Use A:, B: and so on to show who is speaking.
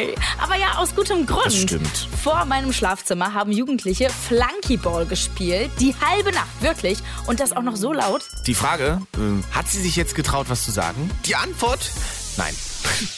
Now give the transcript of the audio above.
A: ey. Aber ja, aus gutem Grund.
B: Das stimmt.
A: Vor meinem Schlafzimmer haben Jugendliche Flunkyball gespielt. Die halbe Nacht, wirklich. Und das auch noch so laut.
B: Die Frage, hat sie sich jetzt getraut, was zu sagen? Die Antwort, nein.